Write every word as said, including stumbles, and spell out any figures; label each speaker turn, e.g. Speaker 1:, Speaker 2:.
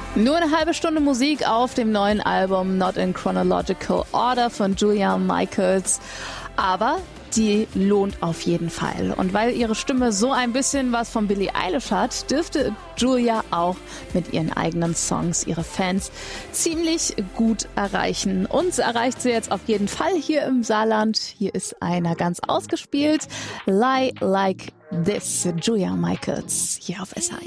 Speaker 1: Nur eine halbe Stunde Musik auf dem neuen Album Not in Chronological Order von Julia Michaels. Aber die lohnt auf jeden Fall. Und weil ihre Stimme so ein bisschen was von Billie Eilish hat, dürfte Julia auch mit ihren eigenen Songs ihre Fans ziemlich gut erreichen. Uns erreicht sie jetzt auf jeden Fall hier im Saarland. Hier ist einer ganz ausgespielt. Lie Like This, Julia Michaels, hier auf S H I.